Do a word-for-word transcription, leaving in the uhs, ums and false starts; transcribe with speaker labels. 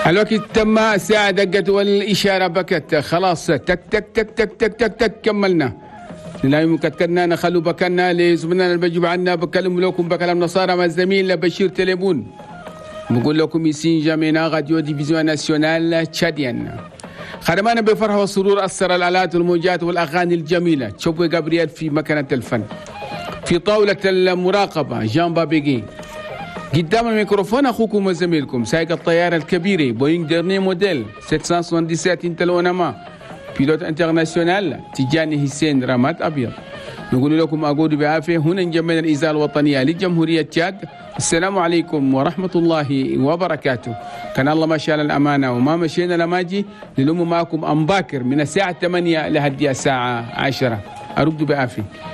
Speaker 1: الوقت تم، الساعة دقت والإشارة بكت، خلاص تك تك تك تك تك تك تك كملنا. لا يمكن كنا نخلو بكنا لزمنا البجب عنا بكلم لكم بكلام نصارى مع الزميل بشير تليبون. بقول لكم يسين جامعنا راديو ديفيزيون ناسيونال تشاديان. خدمنا بفرح وسرور أثر الآلات والموجات والأغاني الجميلة. تشوفوا جابرييل في مكانة الفن. في طاولة المراقبة جان بابيجي. قدام الميكروفون أخوكم وزميلكم سائق الطيارة الكبيرة بوينغ ديرني موديل سبعمية وسبعة وسبعين انتلونما بيلوت انترناسيونال تجاني حسين رامات أبيض. نقول لكم أقول بعافية هنا نجمع الإذاعة الوطنية لجمهورية تشاد. السلام عليكم ورحمة الله وبركاته. كان الله ما شاء الأمانة وما مشينا لماجي نلوم معكم أم باكر من الساعة ثمانية لهدي الساعة عشرة. أرد بعافية.